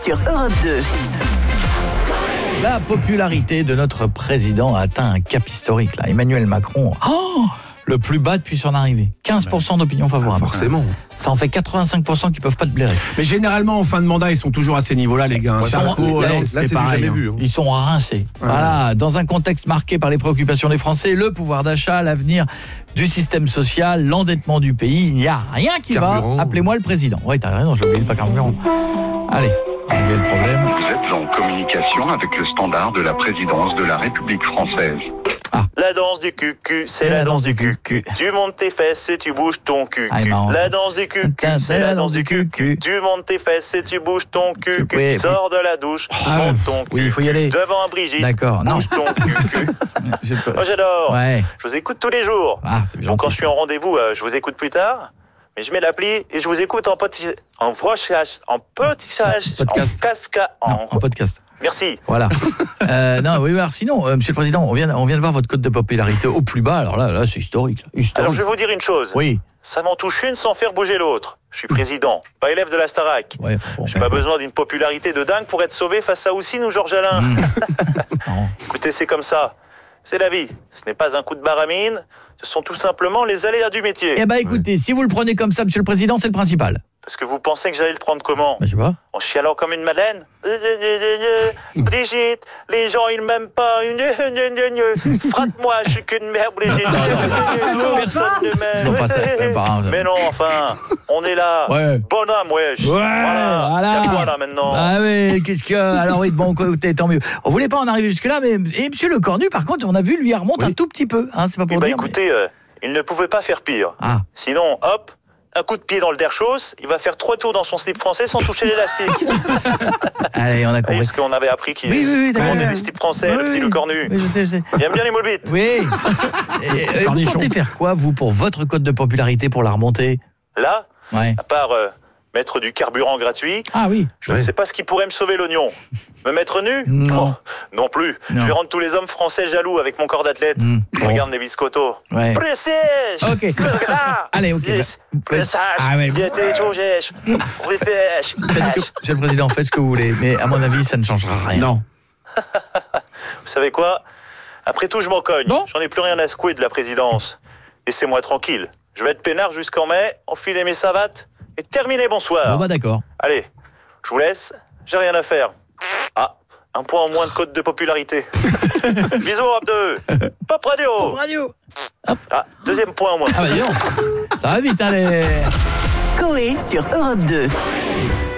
sur Europe 2. La popularité de notre président a atteint un cap historique. Là. Emmanuel Macron, le plus bas depuis son arrivée. 15% d'opinion favorable. Forcément. Ça en fait 85% qui peuvent pas te blairer. Mais généralement, en fin de mandat, ils sont toujours à ces niveaux-là, les gars. Sarko, là, Hollande, c'est c'était du pareil. jamais vu. Hein. Ils sont rincés. Voilà, dans un contexte marqué par les préoccupations des Français, le pouvoir d'achat, l'avenir du système social, l'endettement du pays, il n'y a rien qui Carburant. va. Appelez-moi le président. Oui, t'as raison, j'ai oublié pas carburant. Allez, réglez le problème. Vous êtes en communication avec le standard de la présidence de la République française. La danse du cucu, c'est la danse du cucu. Tu montes tes fesses et tu bouges ton cucu. Ah, marrant. La danse du cucu, c'est la danse du cucu. Tu montes tes fesses et tu bouges ton cucu. Oui, Sors de la douche, monte ton cucu. Oui, il faut y aller. Devant Brigitte, D'accord, non. bouge ton cucu. J'ai pas- Moi j'adore. Ouais. Je vous écoute tous les jours. Ah, c'est bien. Donc quand je suis en rendez-vous, je vous écoute plus tard. Mais je mets l'appli et je vous écoute en podcast, en podcast, En podcast. Merci. Voilà. Non, oui, alors sinon, Monsieur le Président, on vient de voir votre cote de popularité au plus bas. Alors là, c'est historique. Alors je vais vous dire une chose. Oui. Ça m'en touche une sans faire bouger l'autre. Je suis président, pas élève de la Starac. Ouais, bon, J'ai pas besoin d'une popularité de dingue pour être sauvé face à Houssine ou Georges Alain. Non. Écoutez, c'est comme ça. C'est la vie. Ce n'est pas un coup de baramine. Ce sont tout simplement les aléas du métier. Eh ben, écoutez, si vous le prenez comme ça, Monsieur le Président, c'est le principal. Parce que vous pensez que j'allais le prendre comment? Ben, je sais pas. En chialant comme une madeleine? Brigitte, les gens ils m'aiment pas. Frappe-moi, je suis qu'une mère, Brigitte. Personne ne m'aime. Non, pas ça. Mais non, enfin, on est là. Ouais. Bonhomme, wesh. Ouais, Voilà. voilà. Y'a quoi là maintenant? Ah oui, qu'est-ce qu'il y a? Alors oui, bon, écoutez, tant mieux. On voulait pas en arriver jusque-là, mais et Monsieur Le Cornu, par contre, on a vu, lui, il remonte un tout petit peu. Hein, c'est pas pour Eh ben dire. écoutez, il ne pouvait pas faire pire. Ah. Sinon, hop, un coup de pied dans le derchos, il va faire 3 tours dans son slip français sans toucher l'élastique. Allez, on a compris. Parce qu'on avait appris qu'il Oui, commandait d'accord. des slips français, le Oui, petit Le Cornu. Oui, je sais. Il aime bien les moules bites. Oui. Et vous Cornichon. comptez faire quoi, vous, pour votre cote de popularité, pour la remonter? Là, Ouais. à part mettre du carburant gratuit, Ah oui. je ne sais pas ce qui pourrait me sauver l'oignon. Me mettre nu? Non. Oh, non plus. Non. Je vais rendre tous les hommes français jaloux avec mon corps d'athlète. Bon. Regarde mes biscottos. Ouais. Précèche. Ok. Allez, ok. Yes. Pressage. Ah ouais. Bien t'es chogèche. Pressèche. Monsieur le Président, faites ce que vous voulez, mais à mon avis, ça ne changera rien. Non. Vous savez quoi? Après tout, je m'en cogne. Bon. J'en ai plus rien à secouer de la présidence. Laissez-moi tranquille. Je vais être peinard jusqu'en mai, enfiler mes savates et terminer, bonsoir. Bon, bah d'accord. Allez, je vous laisse, j'ai rien à faire. Ah, un point en moins de code de popularité. Bisous, Europe 2. Pop Radio. Radio. Ah, deuxième point en moins. Ah bah dis donc. Ça va vite, allez. Coé sur Europe 2.